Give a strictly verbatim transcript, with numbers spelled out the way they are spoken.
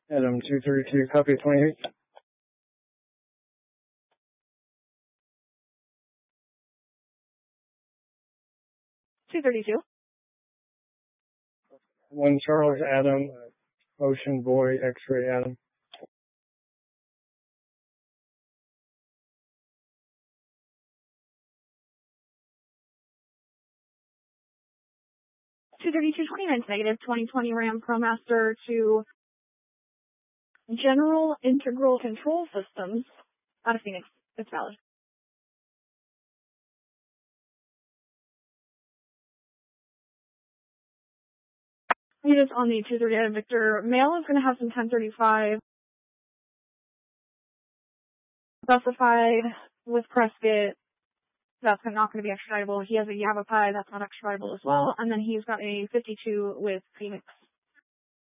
Adam two thirty-two, copy twenty-eight. two thirty-two. One Charles Adam, Ocean Boy, X-ray Adam. two thirty-two twenty-nine negative, twenty twenty Ram ProMaster to General Integral Control Systems out of Phoenix. It's valid. Units on the two thirty Adam Victor. Male is going to have some ten thirty-five specified with Prescott. That's not going to be extraditable. He has a Yavapai. That's not extraditable as well. And then he's got a fifty-two with Phoenix.